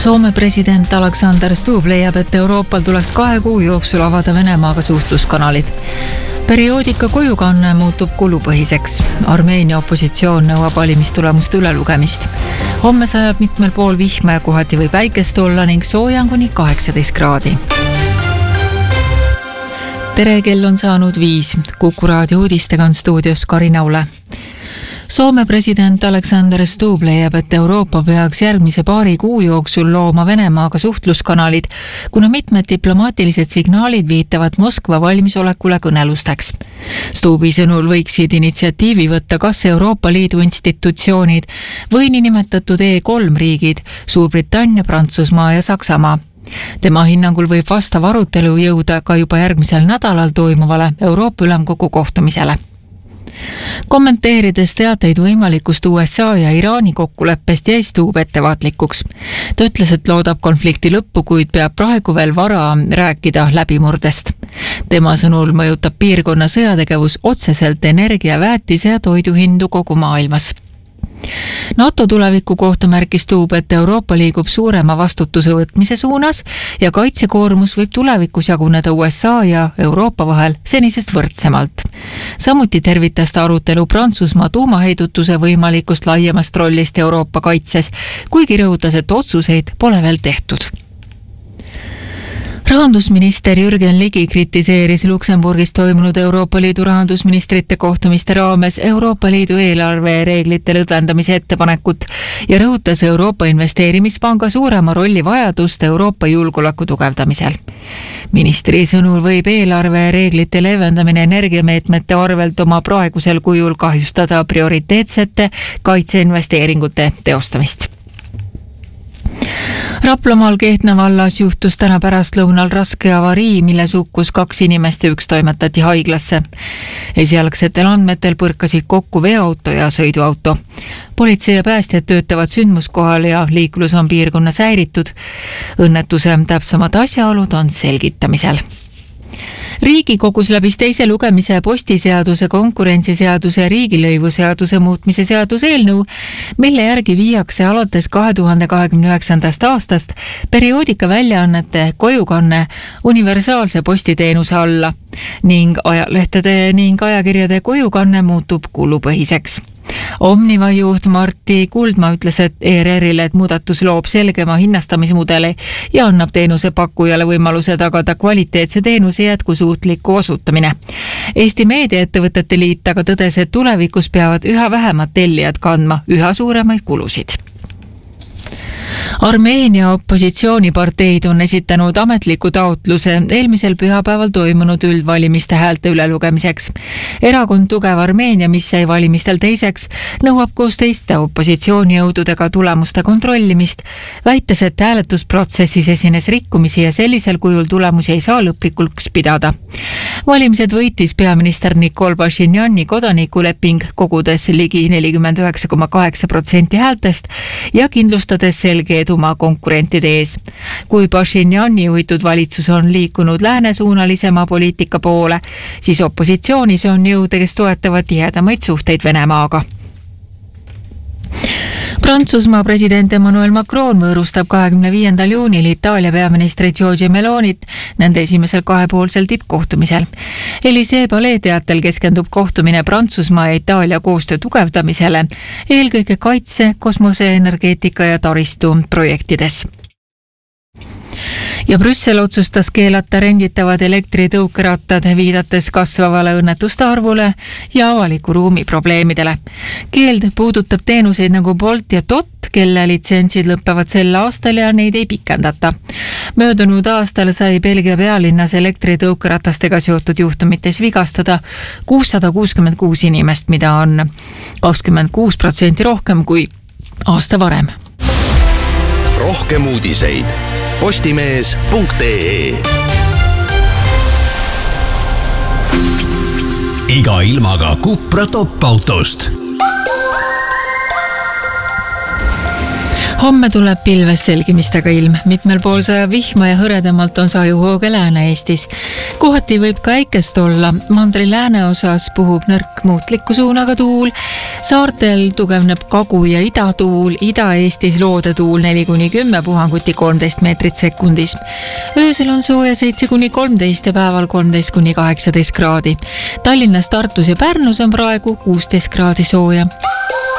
Soome president Alexander Stubb leiab, et Euroopal tuleks 2 kuu jooksul avada Venemaaga suhtluskanalid. Perioodika kojukanne muutub kulupõhiseks. Armeenia opositsioon nõuab valimistulemuste ülelugemist. Homme sajab mitmel pool vihma ja kohati või päikest olla ning sooja on kuni 18 kraadi. Tere, kell on saanud 5. Kuku raadio uudistega on stuudios Karina Ule. Soome president Alexander Stubb leiab, et Euroopa peaks järgmise 2 kuu jooksul looma Venemaaga suhtluskanalid, kuna mitmed diplomaatilised signaalid viitavad Moskva valmisolekule kõnelusteks. Stubbi sõnul võiksid initsiatiivi võtta kas Euroopa Liidu institutsioonid või nimetatud E3 riigid, Suurbritannia, Prantsusmaa ja Saksamaa. Tema hinnangul võib vastav arutelu jõuda ka juba järgmisel nädalal toimuvale Euroopa Ülemkogu kohtumisele. Kommenteerides teateid võimalikust USA ja Iraani kokkuleppest jäi Stubb ettevaatlikuks. Ta ütles, et loodab konflikti lõppu, kuid peab praegu veel vara rääkida läbimurdest. Tema sõnul mõjutab piirkonna sõjategevus otseselt energia, väetise ja toiduhindu kogu maailmas. NATO tuleviku kohta märkis Stubb, et Euroopa liigub suurema vastutuse võtmise suunas ja kaitsekoormus võib tulevikus jaguneda USA ja Euroopa vahel senisest võrdsemalt. Samuti tervitas ta arutelu Prantsusmaa tuumaheidutuse võimalikust laiemast rollist Euroopa kaitses, kuigi rõhutas, et otsuseid pole veel tehtud. Rahandusminister Jürgen Ligi kritiseeris Luksemburgis toimunud Euroopa Liidu rahandusministrite kohtumiste raames Euroopa Liidu eelarvereeglite lõdvendamise ettepanekut ja rõhutas Euroopa Investeerimispanga suurema rolli vajadust Euroopa julgeoleku tugevdamisel. Ministri sõnul võib eelarvereeglite leevendamine energiameetmete arvelt oma praegusel kujul kahjustada prioriteetsete kaitseinvesteeringute teostamist. Raplamaal Kehtna vallas juhtus täna pärastlõunal raske avarii, milles hukkus 2 inimest ja 1 toimetati haiglasse. Esialgsetel andmetel põrkasid kokku veoauto ja sõiduauto. Politsei ja päästjad töötavad sündmuskohal ja liiklus on piirkonnas häiritud. Õnnetuse täpsemad asjaolud on selgitamisel. Riigikogus läbis 2. lugemise postiseaduse, konkurentsiseaduse ja riigilõivuseaduse muutmise seaduse eelnõu, mille järgi viiakse alates 2029. aastast perioodika väljaannete kojukanne universaalse postiteenuse alla ning ajalehtede ning ajakirjade kojukanne muutub kulupõhiseks. Omniva juht Martti Kuldma ütles, et ERR-ile, et muudatus loob selgema hinnastamismudeli ja annab teenusepakkujale võimaluse tagada kvaliteetse teenuse jätkusuutliku osutamine. Eesti meediaettevõtete liit aga tõdes, et tulevikus peavad üha vähemad tellijad kandma üha suuremaid kulusid. Armeenia opositsiooniparteid on esitanud ametliku taotluse eelmisel pühapäeval toimunud üldvalimiste häälte ülelugemiseks. Erakond Tugev Armeenia, mis jäi valimistel teiseks, nõuab koos teiste opositsioonijõududega tulemuste kontrollimist, väites, et hääletusprotsessis esines rikkumisi ja sellisel kujul tulemusi ei saa lõplikuks pidada. Valimised võitis peaminister Nikol Pashinjani kodanikuleping, kogudes ligi 49,8% häältest ja kindlustades selge eduma konkurentide ees. Kui Pashinjani juhitud valitsus on liikunud läänesuunalisema poliitika poole, siis opositsioonis on jõude, kes toetavad tihedamaid suhteid Venemaaga. Prantsusmaa president Emmanuel Macron võõrustab 25. juunil Itaalia peaministri Giorgia Melonit nende esimesel 2-poolsel tippkohtumisel. Élysée Palais teatel keskendub kohtumine Prantsusmaa ja Itaalia koostöö tugevdamisele, eelkõige kaitse, kosmoseenergeetika ja taristu projektides. Ja Brüssel otsustas keelata renditavad elektritõukerattad, viidates kasvavale õnnetuste arvule ja avaliku ruumi probleemidele. Keeld puudutab teenuseid nagu Bolt ja Tot, kelle litsentsid lõpevad sel aastal ja neid ei pikendata. Möödunud aastal sai Belgia pealinnas elektritõukeratastega seotud juhtumites vigastada 666 inimest, mida on 26% rohkem kui aasta varem. Rohkem uudiseid postimees.ee. Iga ilmaga Cupra top-autost. Homme tuleb pilves selgimistega ilm, mitmel pool sajab vihma ja hõredamalt on sajuhooge Lääne-Eestis. Kohati võib ka äikest olla, mandri lääneosas puhub nõrk muutliku suunaga tuul, saartel tugevneb kagu- ja idatuul, Ida-Eestis loodetuul 4-10 puhanguti 13 meetrit sekundis. Öösel on sooja 7-13 ja päeval 13-18 kraadi. Tallinnas, Tartus ja Pärnus on praegu 16 kraadi sooja.